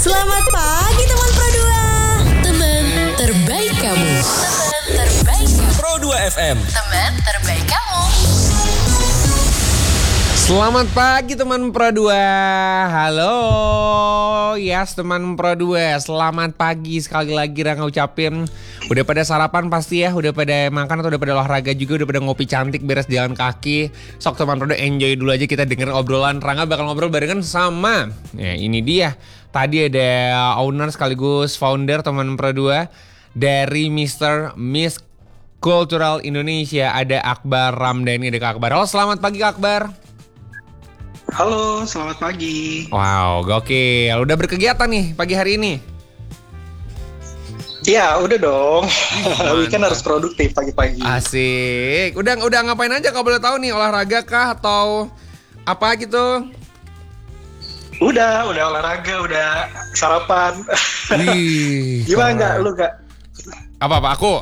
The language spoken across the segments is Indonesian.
Selamat pagi teman Pro 2. Teman terbaik kamu. Teman terbaik kamu. Pro 2 FM. Teman terbaik kamu. Selamat pagi teman Pro 2. Halo. Yes teman Pro 2. Selamat pagi sekali lagi Rangga ucapin. Udah pada sarapan pasti ya. Udah pada makan atau udah pada olahraga juga. Udah pada ngopi cantik beres jalan kaki. Sok teman Pro 2 enjoy dulu aja. Kita dengerin obrolan Rangga bakal ngobrol barengan sama. Ya ini dia. Tadi ada owner sekaligus founder teman Pro 2 dari Mr. Miss Cultural Indonesia. Ada Akbar Ramdhani. Ada Kak Akbar. Halo selamat pagi Kak Akbar. Halo, selamat pagi. Wow, gokil. Udah berkegiatan nih pagi hari ini? Iya, udah dong. Weekend harus produktif pagi-pagi. Asik. Udah ngapain aja kalau boleh tahu nih? Olahraga kah atau apa gitu? Udah olahraga, udah sarapan. Wih. Gimana enggak lu, Kak? Apa aku?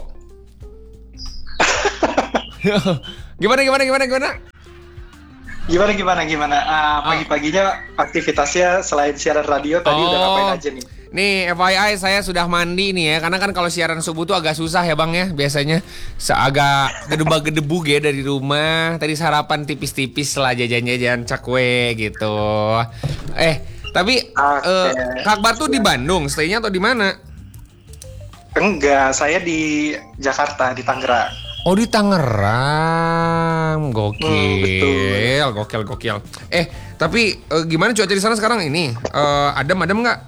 Gimana? Gimana? Pagi-paginya aktivitasnya selain siaran radio tadi udah ngapain aja nih? Nih FYI saya sudah mandi nih ya. Karena kan kalau siaran subuh tuh agak susah ya bang ya. Biasanya agak gedebug-gedebug ya dari rumah. Tadi sarapan tipis-tipis lah jajan-jajan cakwe gitu. Tapi Kak Akbar tuh di Bandung, stay-nya atau di mana? Enggak, saya di Jakarta, di Tangerang. Oh di Tangerang, betul. gokil. Tapi gimana cuaca di sana sekarang ini? Adem nggak?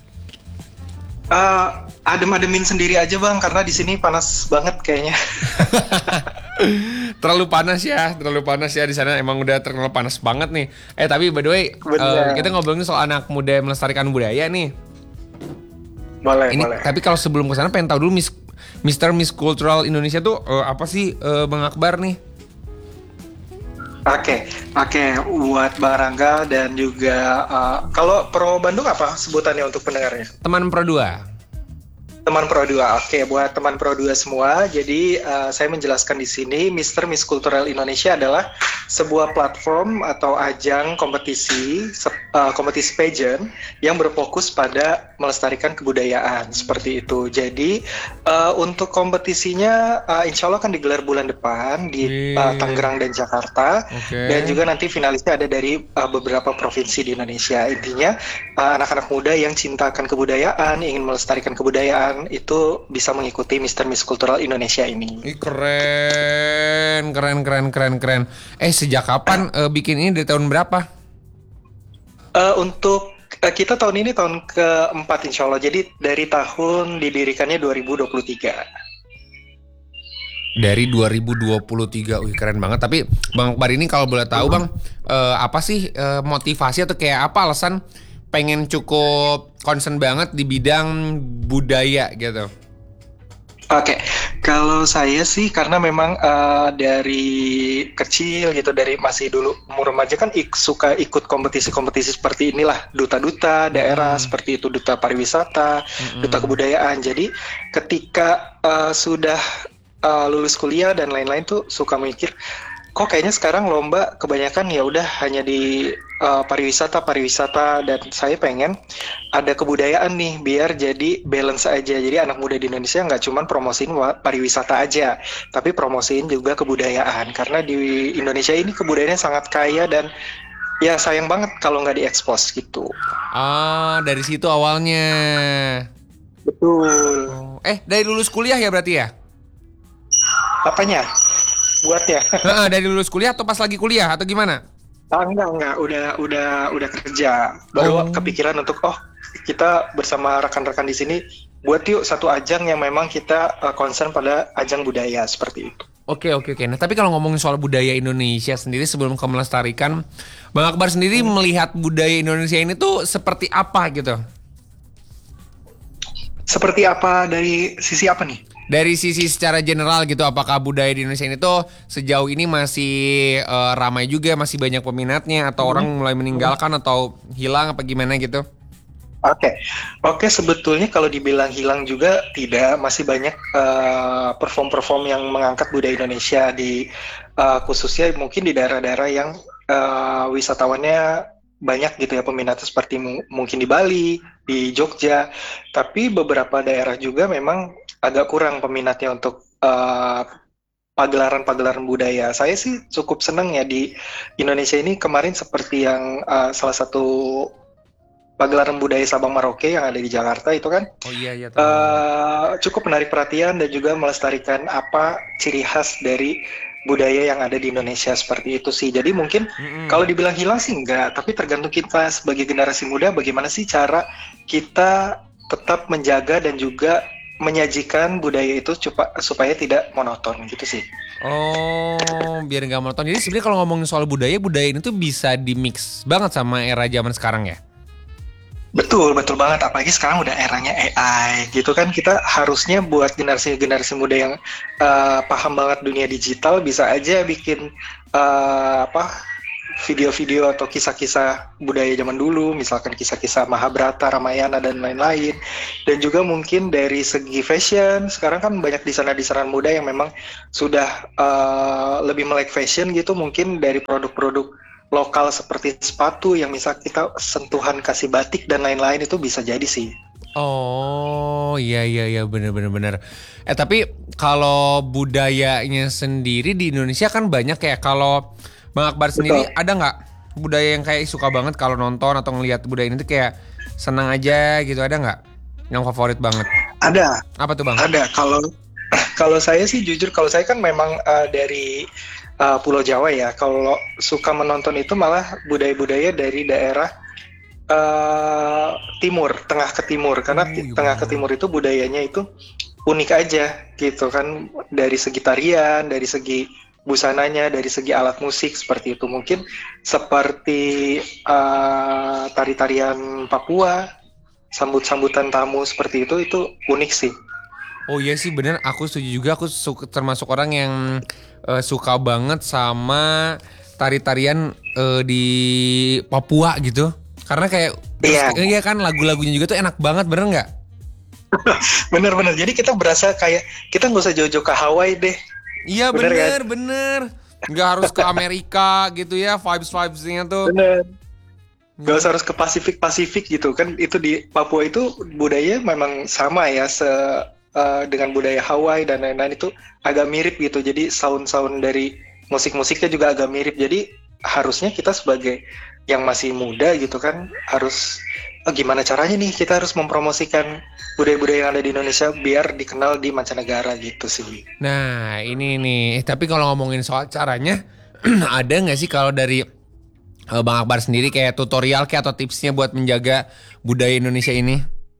Adem-ademin sendiri aja bang, karena di sini panas banget kayaknya. Terlalu panas ya di sana emang udah terkenal panas banget nih. Tapi by the way, kita ngobrolin soal anak muda melestarikan budaya nih. Boleh. Tapi kalau sebelum kesana pengen tahu dulu Mr. Miss Cultural Indonesia tuh apa sih Bang Akbar nih? Oke, buat Bang Rangga dan juga kalau Pro Bandung apa sebutannya untuk pendengarnya? Teman Pro 2. Teman Pro 2, oke, buat teman Pro 2 semua. Jadi saya menjelaskan di sini, Mr. Miss Cultural Indonesia adalah sebuah platform atau ajang kompetisi pageant yang berfokus pada melestarikan kebudayaan seperti itu. Jadi untuk kompetisinya, insya Allah akan digelar bulan depan di Tangerang dan Jakarta, dan juga nanti finalisnya ada dari beberapa provinsi di Indonesia. Intinya anak-anak muda yang cinta akan kebudayaan, ingin melestarikan kebudayaan itu bisa mengikuti Mr. Miss Cultural Indonesia ini. Keren. Sejak kapan bikin ini, dari tahun berapa? Untuk kita tahun ini tahun keempat insya Allah. Jadi dari tahun didirikannya 2023. Dari 2023, wih keren banget. Tapi Bang Akbar ini kalau boleh tahu Bang, apa sih motivasi atau kayak apa alasan pengen cukup concern banget di bidang budaya gitu? Oke, kalau saya sih karena memang dari kecil gitu, dari masih dulu umur remaja kan suka ikut kompetisi-kompetisi seperti inilah, duta-duta daerah seperti itu, duta pariwisata, duta kebudayaan. Jadi ketika sudah lulus kuliah dan lain-lain tuh suka mikir, kok kayaknya sekarang lomba kebanyakan ya udah hanya di pariwisata, dan saya pengen ada kebudayaan nih biar jadi balance aja. Jadi anak muda di Indonesia nggak cuma promosiin pariwisata aja, tapi promosiin juga kebudayaan, karena di Indonesia ini kebudayaannya sangat kaya dan ya sayang banget kalau nggak diekspos gitu. Dari situ awalnya. Betul. Dari lulus kuliah ya berarti ya? Apanya? Buatnya? Dari lulus kuliah atau pas lagi kuliah atau gimana? Enggak, udah kerja. Baru kepikiran untuk kita bersama rekan-rekan di sini buat yuk satu ajang yang memang kita concern pada ajang budaya seperti itu. Oke. Nah, tapi kalau ngomongin soal budaya Indonesia sendiri sebelum ke melestarikan, Bang Akbar sendiri melihat budaya Indonesia ini tuh seperti apa gitu? Seperti apa dari sisi apa nih? Dari sisi secara general gitu, apakah budaya di Indonesia ini tuh sejauh ini masih ramai juga, masih banyak peminatnya, atau orang mulai meninggalkan atau hilang apa gimana gitu? Oke, sebetulnya kalau dibilang hilang juga tidak, masih banyak perform yang mengangkat budaya Indonesia di khususnya mungkin di daerah-daerah yang wisatawannya banyak gitu ya peminatnya, seperti mungkin di Bali, di Jogja. Tapi beberapa daerah juga memang agak kurang peminatnya untuk pagelaran-pagelaran budaya. Saya sih cukup senang ya di Indonesia ini kemarin seperti yang salah satu pagelaran budaya Sabang Merauke yang ada di Jakarta itu kan Oh iya tahu. cukup menarik perhatian dan juga melestarikan apa ciri khas dari budaya yang ada di Indonesia seperti itu sih. Jadi mungkin kalau dibilang hilang sih enggak, tapi tergantung kita sebagai generasi muda bagaimana sih cara kita tetap menjaga dan juga menyajikan budaya itu supaya tidak monoton gitu sih. Oh, biar nggak monoton. Jadi sebenarnya kalau ngomongin soal budaya ini tuh bisa di-mix banget sama era zaman sekarang ya? Betul banget. Apalagi sekarang udah eranya AI gitu kan. Kita harusnya buat generasi muda yang paham banget dunia digital bisa aja bikin video-video atau kisah-kisah budaya zaman dulu, misalkan kisah-kisah Mahabharata, Ramayana dan lain-lain. Dan juga mungkin dari segi fashion, sekarang kan banyak desainer-desainer muda yang memang sudah lebih melek fashion gitu, mungkin dari produk-produk lokal seperti sepatu yang misal kita sentuhan kasih batik dan lain-lain itu bisa jadi sih. Oh iya bener. Tapi kalau budayanya sendiri di Indonesia kan banyak ya. Kalau Bang Akbar sendiri ada nggak budaya yang kayak suka banget kalau nonton atau ngelihat budaya ini tuh kayak senang aja gitu, ada nggak yang favorit banget? Ada. Apa tuh Bang? Ada. Kalau saya sih jujur, kalau saya kan memang dari Pulau Jawa ya. Kalau suka menonton itu malah budaya-budaya dari daerah timur, tengah ke timur. Karena tengah ke timur itu budayanya itu unik aja gitu kan. Dari segi tarian, dari segi busananya, dari segi alat musik seperti itu. Mungkin seperti tari-tarian Papua, sambut-sambutan tamu seperti itu unik sih. Oh iya sih bener, aku setuju juga. Aku termasuk orang yang suka banget sama tari-tarian di Papua gitu. Karena kayak iya kan lagu-lagunya juga tuh enak banget, bener nggak? Bener. Jadi kita berasa kayak kita nggak usah jauh-jauh ke Hawaii deh. Iya bener. Nggak harus ke Amerika gitu ya, vibes-vibesnya tuh. Bener. Gak usah harus ke Pasifik gitu kan. Itu di Papua itu budaya memang sama ya dengan budaya Hawaii dan lain-lain itu agak mirip gitu. Jadi sound-sound dari musik-musiknya juga agak mirip. Jadi harusnya kita sebagai yang masih muda gitu kan harus gimana caranya nih kita harus mempromosikan budaya-budaya yang ada di Indonesia biar dikenal di mancanegara gitu sih. Nah ini nih, tapi kalau ngomongin soal caranya ada nggak sih kalau dari Bang Akbar sendiri kayak tutorial kayak atau tipsnya buat menjaga budaya Indonesia ini?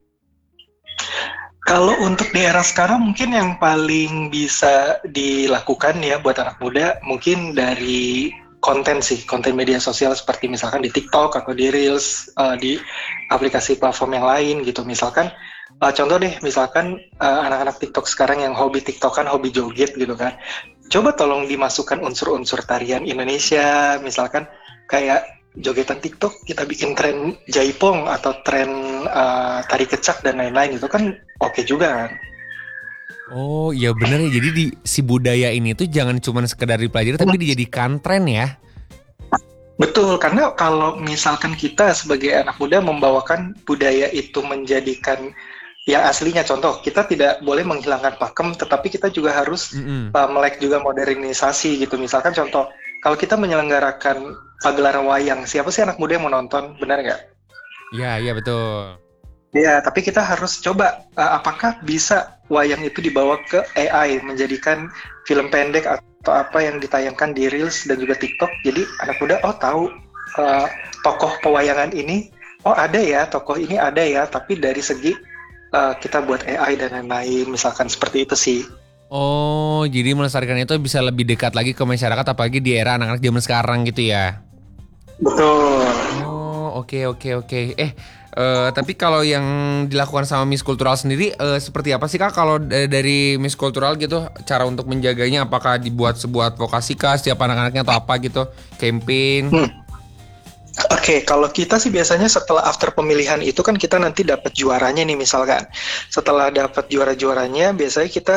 Kalau untuk di era sekarang mungkin yang paling bisa dilakukan ya buat anak muda mungkin dari konten media sosial seperti misalkan di TikTok atau di Reels, di aplikasi platform yang lain gitu. Misalkan contoh deh, misalkan anak-anak TikTok sekarang yang hobi TikTokan, hobi joget gitu kan. Coba tolong dimasukkan unsur-unsur tarian Indonesia, misalkan kayak jogetan TikTok kita bikin tren jaipong atau tren tari kecak dan lain-lain itu kan oke juga kan. Oh iya bener ya, jadi si budaya ini tuh jangan cuma sekedar dipelajari tapi dijadikan tren ya. Betul, karena kalau misalkan kita sebagai anak muda membawakan budaya itu menjadikan yang aslinya, contoh kita tidak boleh menghilangkan pakem tetapi kita juga harus melek juga modernisasi gitu. Misalkan contoh, kalau kita menyelenggarakan pagelaran wayang, siapa sih anak muda yang mau nonton, benar nggak? Iya betul. Ya, tapi kita harus coba apakah bisa wayang itu dibawa ke AI, menjadikan film pendek atau apa yang ditayangkan di Reels dan juga TikTok. Jadi anak muda tahu tokoh pewayangan ini, ada ya, tokoh ini ada ya, tapi dari segi kita buat AI dan lain-lain, misalkan seperti itu sih. Oh, jadi melestarikan itu bisa lebih dekat lagi ke masyarakat apalagi di era anak-anak zaman sekarang gitu ya. Betul. Oh, oke. Tapi kalau yang dilakukan sama Miss Kultural sendiri seperti apa sih Kak kalau dari Miss Kultural gitu cara untuk menjaganya, apakah dibuat sebuah advokasi kah setiap anak-anaknya atau apa gitu, campaign? Oke, kalau kita sih biasanya setelah after pemilihan itu kan kita nanti dapat juaranya nih misalkan. Setelah dapat juaranya biasanya kita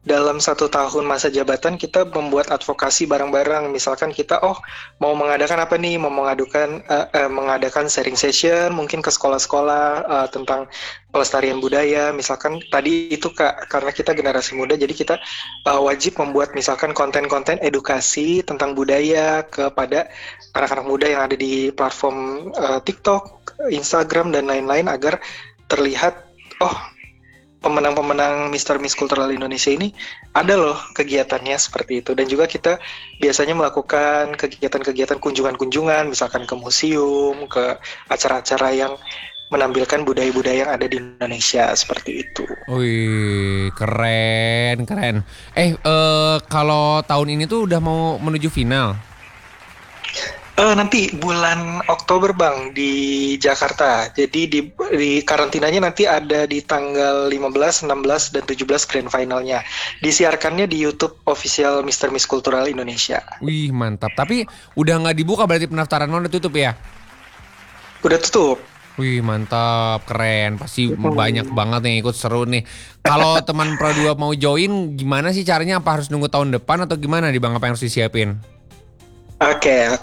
dalam 1 tahun masa jabatan kita membuat advokasi bareng-bareng. Misalkan kita mau mengadakan apa nih? Mau mengadakan sharing session mungkin ke sekolah-sekolah tentang pelestarian budaya. Misalkan tadi itu Kak, karena kita generasi muda jadi kita wajib membuat misalkan konten-konten edukasi tentang budaya kepada anak-anak muda yang ada di platform TikTok, Instagram dan lain-lain agar terlihat pemenang-pemenang Mr. Miss Kultural Indonesia ini ada loh kegiatannya seperti itu. Dan juga kita biasanya melakukan kegiatan-kegiatan kunjungan-kunjungan, misalkan ke museum, ke acara-acara yang menampilkan budaya-budaya yang ada di Indonesia seperti itu. Wih, keren. Kalau tahun ini tuh udah mau menuju final. Nanti bulan Oktober Bang di Jakarta. Jadi di karantinanya nanti ada di tanggal 15, 16 dan 17 grand finalnya. Disiarkannya di YouTube official Mr. Miss Kultural Indonesia. Wih, mantap. Tapi udah nggak dibuka berarti pendaftaran udah tutup ya? Udah tutup. Wih, mantap, keren. Pasti banyak banget yang ikut, seru nih. Kalau teman Pro 2 mau join, gimana sih caranya? Apa harus nunggu tahun depan atau gimana di Bang, apa yang harus disiapin? Oke.